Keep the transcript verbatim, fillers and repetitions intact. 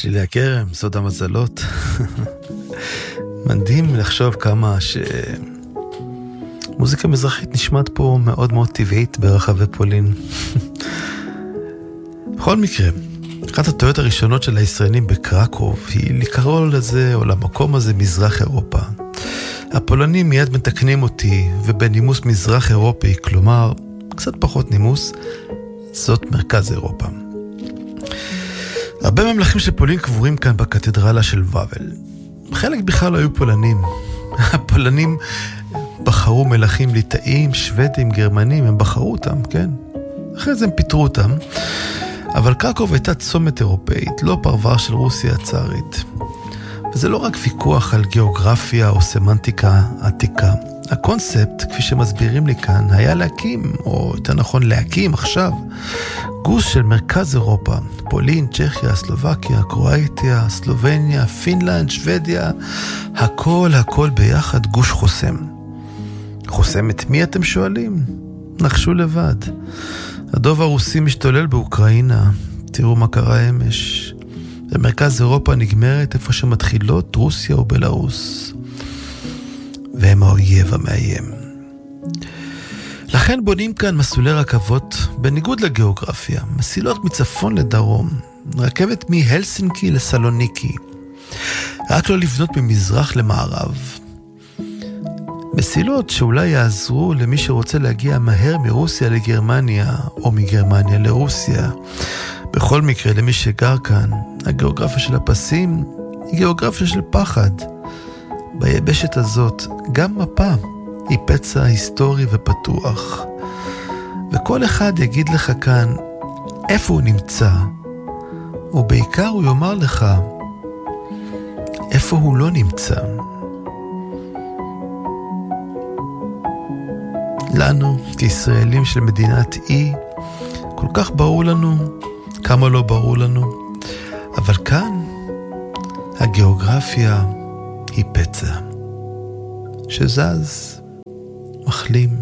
צלילי הכרם, סוד המזלות. מדהים לחשוב כמה שמוזיקה מזרחית נשמעת פה מאוד מאוד טבעית ברחבי פולין. בכל מקרה, אחת הטעויות הראשונות של הישראלים בקרקוב היא לקרוא לזה או למקום הזה מזרח אירופה. הפולנים מיד מתקנים אותי, ובנימוס מזרח אירופי, כלומר קצת פחות נימוס, זאת מרכז אירופה. הרבה ממלכים של פולין קבורים כאן בקתדרלה של ואבל. חלק בכלל לא היו פולנים. הפולנים בחרו מלכים ליטאים, שוודים, גרמנים, הם בחרו אותם, כן? אחרי זה הם פיתרו אותם. אבל קרקוב הייתה צומת אירופאית, לא פרבר של רוסיה הצארית. וזה לא רק ויכוח על גיאוגרפיה או סמנטיקה עתיקה. הקונספט, כפי שמסבירים לי כאן, היה להקים, או יותר נכון להקים עכשיו, גוש של מרכז אירופה, פולין, צ'כיה, סלובקיה, קרואטיה, סלובניה, פינלנד, שוודיה, הכל הכל ביחד גוש חוסם. חוסם את מי אתם שואלים? נחשו לבד. הדוב הרוסי משתולל באוקראינה, תראו מה קרה אמש. במרכז אירופה נגמרת איפה שמתחילות רוסיה ובלרוס. והם האויב המאיים. לכן בונים כאן מסלולי רכבות בניגוד לגיאוגרפיה, מסילות מצפון לדרום, רכבת מהלסינקי לסלוניקי, רק לא לבנות ממזרח למערב. מסילות שאולי יעזרו למי שרוצה להגיע מהר מרוסיה לגרמניה, או מגרמניה לרוסיה. בכל מקרה, למי שגר כאן, הגיאוגרפיה של הפסים היא גיאוגרפיה של פחד. ביבשת הזאת, גם מפה היא פצע היסטורי ופתוח. וכל אחד יגיד לך כאן איפה הוא נמצא, ובעיקר הוא יאמר לך איפה הוא לא נמצא. לנו, כישראלים של מדינת אי, כל כך ברור לנו, כמה לא ברור לנו. אבל כאן, הגיאוגרפיה היא פצע שזז, מחלים,